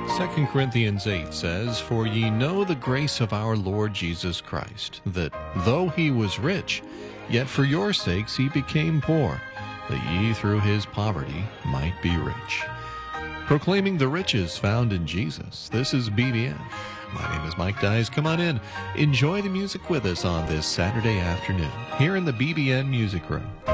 2 Corinthians 8 says, "For ye know the grace of our Lord Jesus Christ, that though he was rich, yet for your sakes he became poor, that ye through his poverty might be rich." Proclaiming the riches found in Jesus, this is BBN. My name is Mike Dyes. Come on in. Enjoy the music with us on this Saturday afternoon here in the BBN Music Room.